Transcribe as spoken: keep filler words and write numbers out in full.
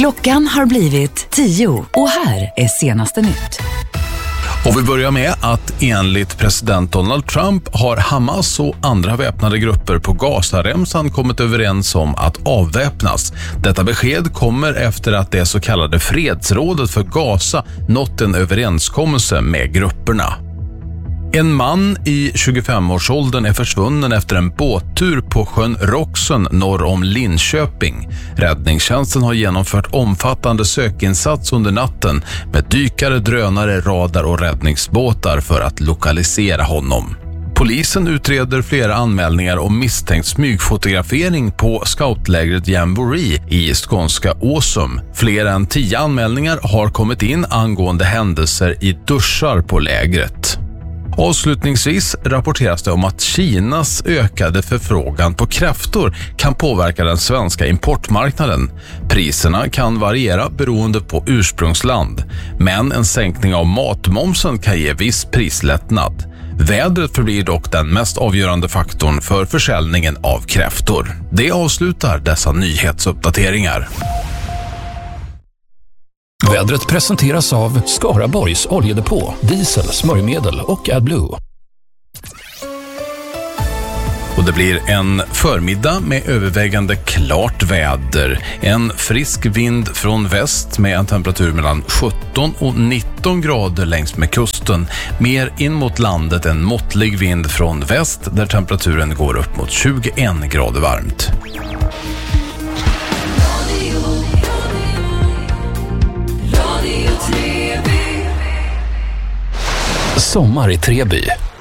Klockan har blivit tio och här är senaste nytt. Och vi börjar med att enligt president Donald Trump har Hamas och andra väpnade grupper på Gazaremsan kommit överens om att avväpnas. Detta besked kommer efter att det så kallade fredsrådet för Gaza nått en överenskommelse med grupperna. En man i tjugofemårsåldern är försvunnen efter en båttur på sjön Roxen norr om Linköping. Räddningstjänsten har genomfört omfattande sökinsats under natten med dykare, drönare, radar och räddningsbåtar för att lokalisera honom. Polisen utreder flera anmälningar om misstänkt smygfotografering på scoutlägret Jamboree i skånska Åsum. Fler än tio anmälningar har kommit in angående händelser i duschar på lägret. Avslutningsvis rapporteras det om att Kinas ökade förfrågan på kräftor kan påverka den svenska importmarknaden. Priserna kan variera beroende på ursprungsland, men en sänkning av matmomsen kan ge viss prislättnad. Vädret förblir dock den mest avgörande faktorn för försäljningen av kräftor. Det avslutar dessa nyhetsuppdateringar. Vädret presenteras av Skaraborgs oljedepå, diesel, smörjmedel och AdBlue. Och det blir en förmiddag med övervägande klart väder. En frisk vind från väst med en temperatur mellan sjutton och nitton grader längs med kusten. Mer in mot landet en måttlig vind från väst där temperaturen går upp mot tjugoen grader varmt. Sommar i Treby.